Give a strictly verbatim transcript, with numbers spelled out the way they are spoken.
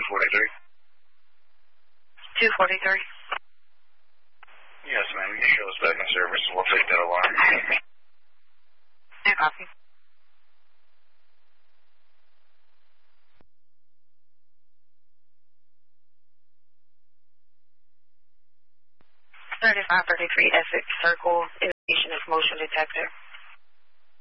forty-three. two forty-three. Yes, ma'am. You show us back in service. We'll take that alarm. No copy. thirty-five thirty-three Essex Circle, indication is motion detector.